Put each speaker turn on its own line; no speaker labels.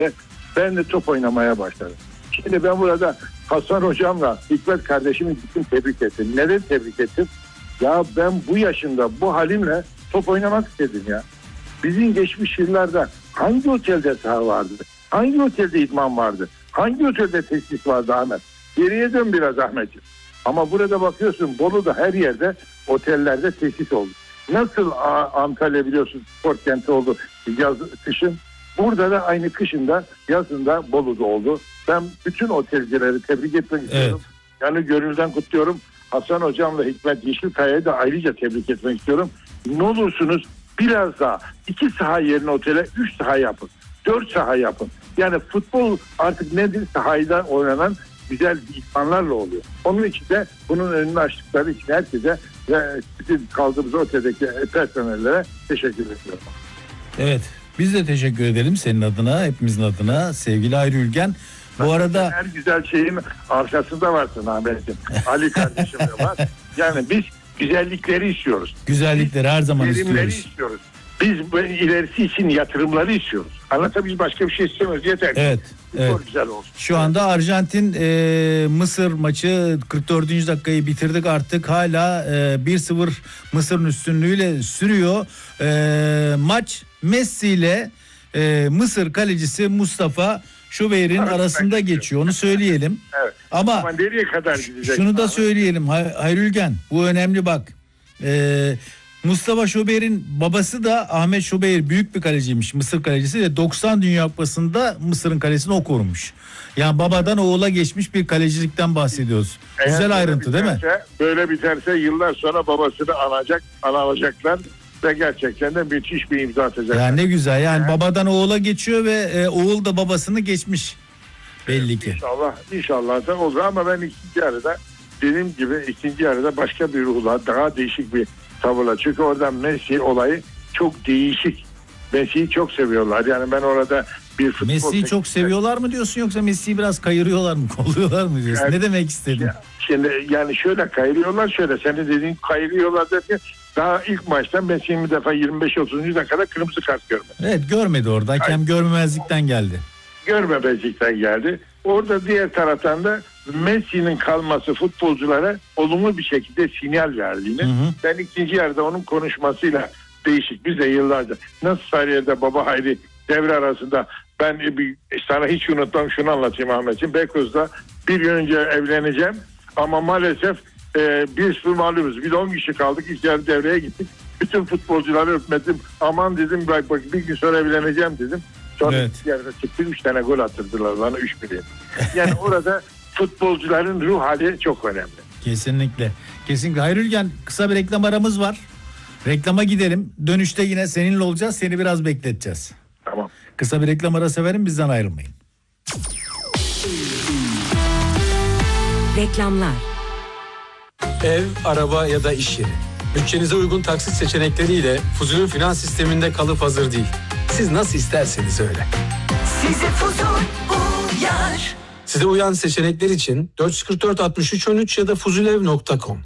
Ben de top oynamaya başladım. Şimdi ben burada Hasan hocamla Hikmet kardeşimi gittim tebrik ettim. Neden tebrik ettim? Ya ben bu yaşımda bu halimle top oynamak istedim ya. Bizim geçmiş yıllarda hangi otelde saha vardı? Hangi otelde idman vardı? Hangi otelde tesis vardı Ahmet? Geriye dön biraz Ahmetciğim. Ama burada bakıyorsun Bolu'da her yerde otellerde tesis oldu. Nasıl Antalya biliyorsun spor kenti oldu yaz kışın. Burada da aynı kışında yazında Bolu'da oldu. Ben bütün otelcileri tebrik etmek istiyorum. Yani gönülden kutluyorum. Hasan Hocam ve Hikmet Yeşilkaya'yı da ayrıca tebrik etmek istiyorum. Ne olursunuz biraz daha 2 saha yerine otele 3 saha yapın. 4 saha yapın. Yani futbol artık nedir? Sahayla oynanan güzel idmanlarla oluyor. Onun için de bunun önünü açtıkları için herkese ve bizim kaldığımız oteldeki personellere teşekkür ediyorum.
Evet. Biz de teşekkür edelim senin adına, hepimizin adına sevgili Hayri Ülgen. Bu arada
her güzel şeyin arkasında varsın Ahmetciğim. Ali kardeşim de var. Yani biz güzellikleri istiyoruz.
Güzellikleri her zaman
istiyoruz. Biz ilerisi için yatırımları istiyoruz. Biz başka bir şey istemiyoruz. Yeter.
Evet.
Çok güzel olsun.
Şu anda Arjantin Mısır maçı 44. dakikayı bitirdik artık. Hala 1-0 Mısır'ın üstünlüğüyle sürüyor. Maç Messi ile Mısır kalecisi Mustafa Şobeyr'in arasında geçiyor. Onu söyleyelim.
Evet.
Ama
nereye kadar gidecek?
Şunu da söyleyelim Hayri Ülgen. Bu önemli bak. Mustafa Şobeyr'in babası da Ahmet Şobeyr büyük bir kaleciymiş. Mısır kalecisi ve 90 Dünya Kupası'nda Mısır'ın kalesini o korumuş. Yani babadan oğula geçmiş bir kalecilikten bahsediyoruz. Güzel ayrıntı değil mi?
Böyle biterse yıllar sonra babasını alacaklar ve gerçekten de müthiş bir imza atacaklar.
Yani ne güzel yani babadan oğula geçiyor ve oğul da babasını geçmiş belli ki.
İnşallah da olur ama ben ikinci yarıda başka bir ruhla daha değişik bir tavırla. Çünkü orada Messi olayı çok değişik. Messi'yi çok seviyorlar. Yani ben orada bir futbol...
Messi'yi çok seviyorlar mı diyorsun yoksa Messi'yi biraz kayırıyorlar mı, kolluyorlar mı diyorsun? Yani, ne demek istedin?
Şimdi yani şöyle kayırıyorlar, şöyle senin dediğin kayırıyorlar derken daha ilk maçtan Messi'nin bir defa 25-30. dakikada kırmızı kart görmedi.
Evet görmedi orada. Hakem görmemezlikten geldi.
Görmemezlikten geldi. Orada diğer taraftan da Messi'nin kalması futbolculara olumlu bir şekilde sinyal verdiğini ben ikinci yarıda onun konuşmasıyla değişik. Biz de yıllarca nasıl Sarıyer'de Baba Hayri devre arasında ben sana hiç unutmam şunu anlatayım Ahmetciğim. Beykoz'da bir gün önce evleneceğim ama maalesef bir mağlubuz. Bir de 10 kişi kaldık. İlk yarı devreye gittik. Bütün futbolcuları öpmedim. Aman dedim bak bir gün sonra evleneceğim dedim. Sonra yarıda çıktı 3 tane gol attırdılar bana 3-1. Yani orada futbolcuların ruh hali çok önemli.
Kesinlikle. Kesinlikle. Hayri Ülgen kısa bir reklam aramız var. Reklama gidelim. Dönüşte yine seninle olacağız. Seni biraz bekleteceğiz.
Tamam.
Kısa bir reklam arası verin, bizden ayrılmayın.
Reklamlar.
Ev, araba ya da iş yeri. Bütçenize uygun taksit seçenekleriyle Fuzu'nun finans sisteminde kalıp hazır değil. Siz nasıl isterseniz öyle.
Size Fuzul uyar.
Size uyan seçenekler için 444 63 13 ya da fuzulev.com